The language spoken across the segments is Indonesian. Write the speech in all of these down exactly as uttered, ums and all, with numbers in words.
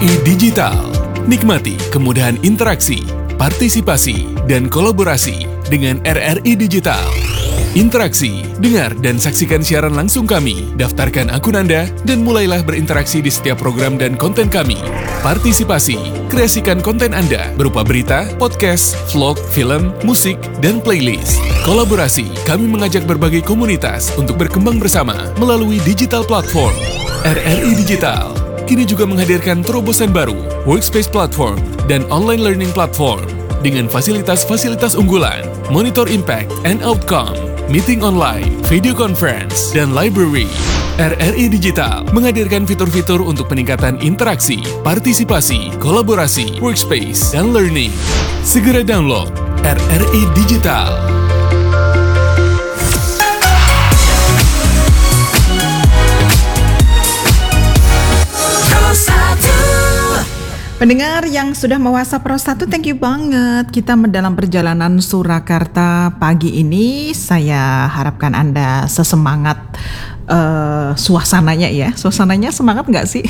I Digital. Nikmati kemudahan interaksi, partisipasi, dan kolaborasi dengan R R I Digital. Interaksi, dengar dan saksikan siaran langsung kami, daftarkan akun Anda, dan mulailah berinteraksi di setiap program dan konten kami. Partisipasi, kreasikan konten Anda berupa berita, podcast, vlog, film, musik, dan playlist. Kolaborasi, kami mengajak berbagai komunitas untuk berkembang bersama melalui digital platform. R R I Digital kini juga menghadirkan terobosan baru, workspace platform, dan online learning platform dengan fasilitas-fasilitas unggulan, monitor impact and outcome, meeting online, video conference, dan library. R R I Digital menghadirkan fitur-fitur untuk peningkatan interaksi, partisipasi, kolaborasi, workspace, dan learning. Segera download R R I Digital. Pendengar yang sudah me-WhatsApp Pro satu, thank you banget. Kita dalam perjalanan Surakarta pagi ini, saya harapkan Anda sesemangat uh, suasananya ya. Suasananya semangat nggak sih?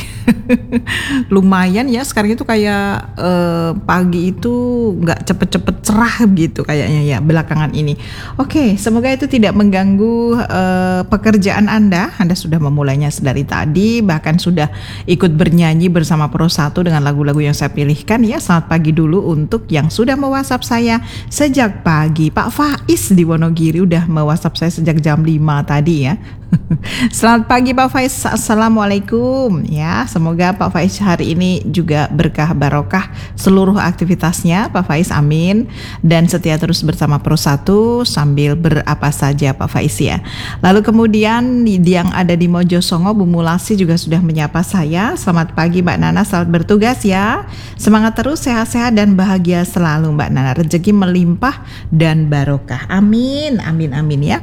Lumayan ya, sekarang itu kayak uh, pagi itu nggak cepet-cepet cerah gitu kayaknya ya belakangan ini. Oke, semoga itu tidak mengganggu uh, pekerjaan Anda. Anda sudah memulainya sedari tadi, bahkan sudah ikut bernyanyi bersama Pro satu dengan lagu-lagu yang saya pilihkan ya. Selamat pagi dulu untuk yang sudah me-WhatsApp saya sejak pagi. Pak Faiz di Wonogiri udah me-WhatsApp saya sejak jam lima tadi ya. Selamat pagi Pak Faiz, Assalamualaikum ya. Semoga Pak Faiz hari ini juga berkah barokah seluruh aktivitasnya Pak Faiz, amin. Dan setia terus bersama Pro satu sambil berapa saja Pak Faiz ya. Lalu kemudian yang ada di Mojosongo, Bu Mulasi juga sudah menyapa saya. Selamat pagi Mbak Nana, selamat bertugas ya. Semangat terus, sehat-sehat dan bahagia selalu Mbak Nana. Rezeki melimpah dan barokah, amin, amin, amin ya.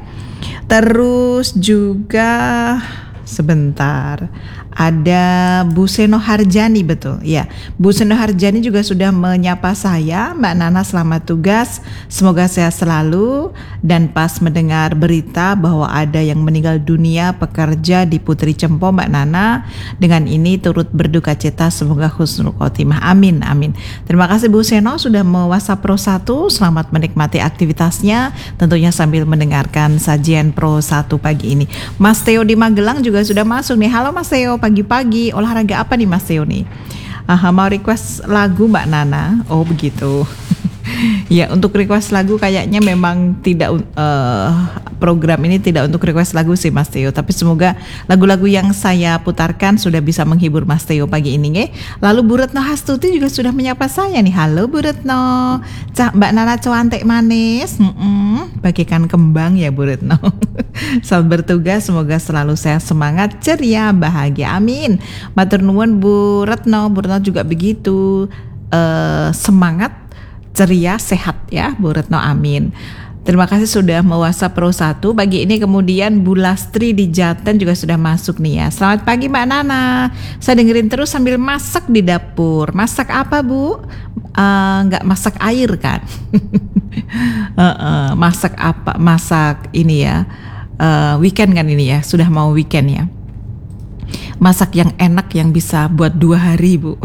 Terus juga sebentar, ada Bu Seno Harjani, betul ya. Bu Seno Harjani juga sudah menyapa saya. Mbak Nana selamat tugas, semoga sehat selalu. Dan pas mendengar berita bahwa ada yang meninggal dunia pekerja di Putri Cempo, Mbak Nana, dengan ini turut berduka cita, semoga husnul khotimah, amin, amin. Terima kasih Bu Seno sudah me-WhatsApp Pro satu. Selamat menikmati aktivitasnya, tentunya sambil mendengarkan sajian Pro satu pagi ini. Mas Theo di Magelang juga sudah masuk nih. Halo Mas Theo, pagi-pagi olahraga apa nih Mas Theo nih? Aha, mau request lagu Mbak Nana? Oh begitu. Ya, untuk request lagu kayaknya memang tidak uh, program ini tidak untuk request lagu sih Mas Theo, tapi semoga lagu-lagu yang saya putarkan sudah bisa menghibur Mas Theo pagi ini nge. Lalu Bu Retno Hastuti juga sudah menyapa saya nih. Halo Bu Retno, Cak Mbak Nana cantik manis, mm-mm, bagikan kembang ya Bu Retno. Selamat bertugas, semoga selalu sehat, semangat, ceria, bahagia, amin. Matur nuwun Bu Retno, Bu Retno juga begitu, uh, semangat, ceria, sehat ya Bu Retno, amin. Terima kasih sudah me-WhatsApp Pro satu pagi ini. Kemudian Bu Lastri di Jaten juga sudah masuk nih ya. Selamat pagi Mbak Nana, saya dengerin terus sambil masak di dapur. Masak apa Bu? Uh, nggak masak air kan? uh, uh, masak apa? Masak ini ya, uh, weekend kan ini ya, sudah mau weekend ya. Masak yang enak yang bisa buat dua hari Bu.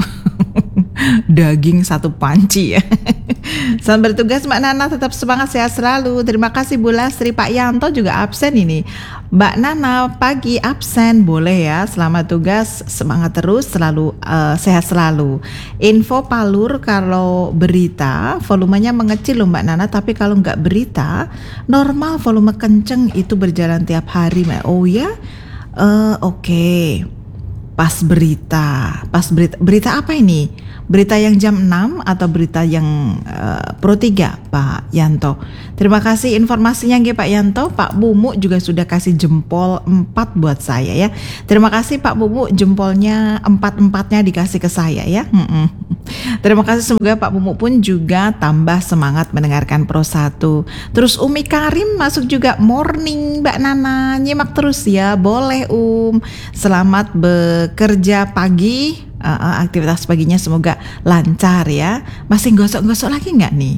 Daging satu panci ya. Selamat bertugas Mbak Nana, tetap semangat, sehat selalu. Terima kasih Bu Lastri. Pak Yanto juga absen ini. Mbak Nana pagi absen, boleh ya. Selamat tugas, semangat terus, selalu uh, sehat selalu. Info Palur, kalau berita volumenya mengecil loh Mbak Nana, tapi kalau nggak berita normal volume kenceng itu berjalan tiap hari Mbak. Oh ya, uh, oke. Okay. Pas berita, pas berita, berita apa ini? Berita yang jam enam atau berita yang uh, Pro tiga Pak Yanto? Terima kasih informasinya nggih Pak Yanto. Pak Bumu juga sudah kasih jempol empat buat saya ya. Terima kasih Pak Bumu, jempolnya empat-empatnya dikasih ke saya ya. Mm-mm. Terima kasih, semoga Pak Bumu pun juga tambah semangat mendengarkan Pro satu. Terus Umi Karim masuk juga, morning Mbak Nana, nyimak terus ya. Boleh Um, selamat bekerja pagi. Uh, uh, aktivitas paginya semoga lancar ya. Masih gosok-gosok lagi nggak nih?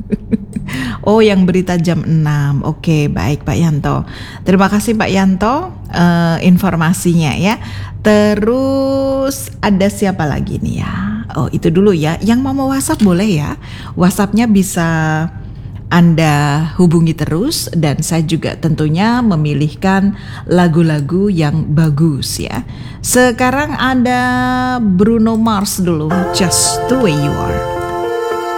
Oh, yang berita jam enam. Oke, baik Pak Yanto. Terima kasih Pak Yanto uh, informasinya ya. Terus ada siapa lagi nih ya? Oh itu dulu ya. Yang mau WhatsApp boleh ya. WhatsAppnya bisa Anda hubungi terus, dan saya juga tentunya memilihkan lagu-lagu yang bagus ya. Sekarang ada Bruno Mars dulu, Just the Way You Are.